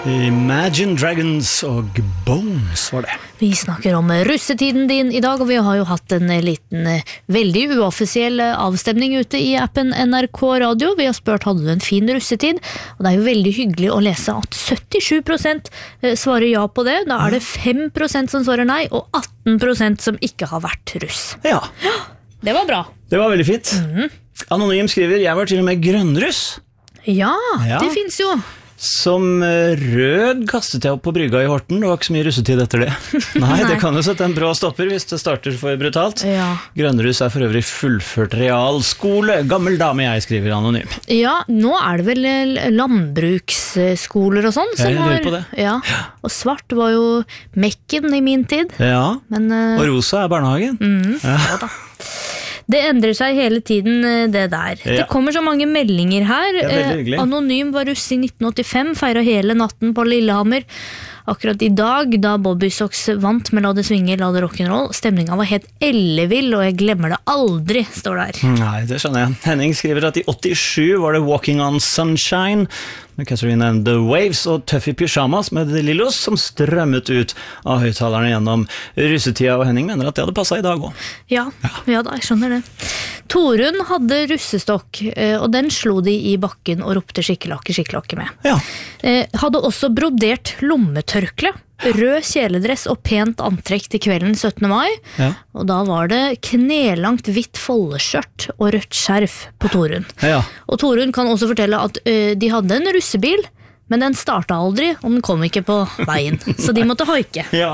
Imagine Dragons og Bones var det. Vi snakker om russetiden din i dag, og vi har jo hatt en liten, veldig uoffisiell avstemning ute i appen NRK Radio. Vi har spurt, hadde du en fin russetid? Og det er jo veldig hyggelig å lese at 77% svarer ja på det. Da er det 5% som svarer nei, og 18% som ikke har vært russ. Ja. Det var bra. Det var veldig fint. Anonym skriver, jeg var til og med grønnruss. Ja, det finnes jo. Som rød kastet jeg opp på brygga i Horten. Det var ikke så mye russetid etter det. Nei, det kan jo sette en brå stopper hvis det starter for brutalt. Ja. Grønnruss er for øvrig fullført realskole. Gammel dame jeg, skriver anonym. Ja, nå er det vel landbruksskoler og sånn som jeg lurer på det. Ja. Og svart var jo mekken i min tid. Ja, men, og rosa er barnehagen. Ja da. Det endrer seg hele tiden, det der. Ja. Det kommer så mange meldinger her. Anonym var russ i 1985, feiret hele natten på Lillehammer. Akkurat i dag, da Bobby Sox vant med La det svinge, La det rock'n'roll, stemningen var helt ellevill, og jeg glemmer det aldri, står der. Nei, det skjønner jeg. Henning skriver at i 87 var det Walking on Sunshine, med Catherine and the Waves og Tuffy Pyjamas med The Lillos som strømmet ut av høyttalerne gjennom russetida, og Henning mener at det hadde passet i dag også. Ja da, jeg skjønner det. Torunn hadde russestokk, og den slo de i bakken og ropte skikkelakke med. Ja. Hadde også brodert lommetørkle, rød kjeledress og pent antrekk til kvelden 17. mai. Ja. Og da var det knelangt hvitt foldeskjørt og rødt skjerf på Torunn. Ja. Og Torunn kan også fortelle at de hadde en russebil, men den startet aldri, og den kom ikke på veien. Så de måtte hoike. Ja.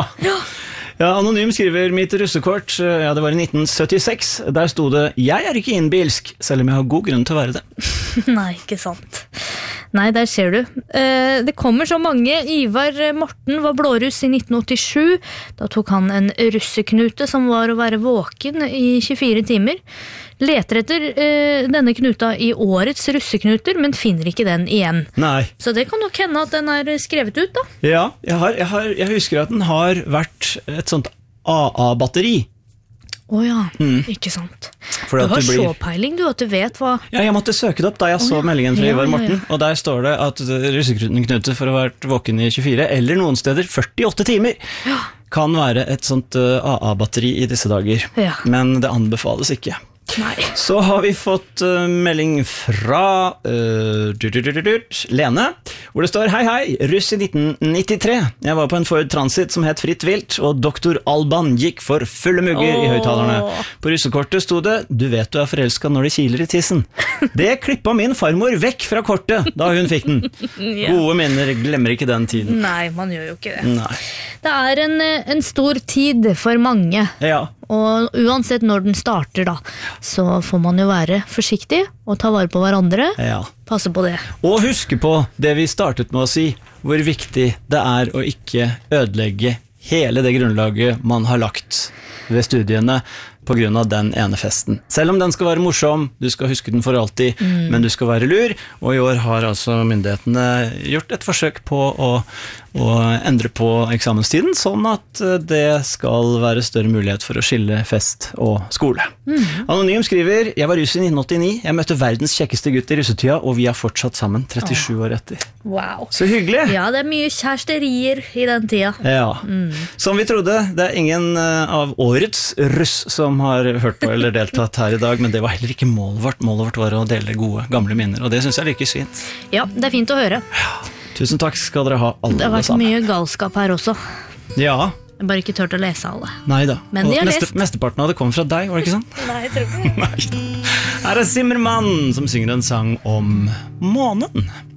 Anonym skriver mitt russekort, det var i 1976. Der stod det, jeg er ikke innbilsk, selv om jeg har god grunn til å være det. Nei, ikke sant. Nei, der ser du. Det kommer så mange. Ivar Morten var blåruss i 1987. Da tok han en russeknute som var å være våken i 24 timer. Leter etter denne knuta i årets russeknuter, men finner ikke den igjen. Nei. Så det kan nok hende at den er skrevet ut, da. Ja, jeg husker at den har vært et sånt AA-batteri. Åja, ikke sant. Du har så peiling, du, at du vet hva... Ja, jeg måtte søke det opp da jeg så meldingen fra Ivar Morten, og der står det at russeknute for å ha vært våken i 24, eller noen steder 48 timer, kan være et sånt AA-batteri i disse dager. Ja. Men det anbefales ikke. Nei. Så har vi fått melding fra Lene, hvor det står hei, russ i 1993. Jeg var på en Ford Transit som het Fritt Vilt, og Dr. Alban gikk for fulle mugger i høyttalerne. På russekortet stod det, du vet du er forelsket når de kiler i tissen. Det klippet min farmor vekk fra kortet da hun fikk den. Gode minner, glemmer ikke den tiden. Nei, man gjør jo ikke det. Nei. Det er en stor tid for mange. Ja. Og uansett når den starter da, så får man jo være forsiktig og ta vare på hverandre. Ja. Passe på det. Og huske på det vi startet med å si, hvor viktig det er å ikke ødelegge hele det grunnlaget man har lagt ved studiene på grunn av den ene festen. Selv om den skal være morsom, du skal huske den for alltid, men du skal være lur, og i år har altså myndighetene gjort et forsøk på å endre på eksamenstiden, sånn at det skal være større mulighet for å skille fest og skole. Anonym skriver, jeg var russ i 1989, jeg møtte verdens kjekkeste gutt i russetida, og vi er fortsatt sammen 37 år etter. Wow. Så hyggelig! Ja, det er mye kjæresterier i den tida. Ja, som vi trodde, det er ingen av årets russ som har hørt på eller deltatt her i dag, men det var heller ikke målet vårt. Målet vårt var å dele gode, gamle minner, og det synes jeg lykkes fint. Ja, det er fint å høre. Ja. Tusen takk skal dere ha alle sammen. Det har vært mye galskap her også. Ja. Jeg har bare ikke tørt å lese alle. Neida. Men de har lest. Mesteparten av det kom fra deg, var det ikke sånn? Nei, jeg tror ikke. Her er Zimmermann som synger en sang om månen.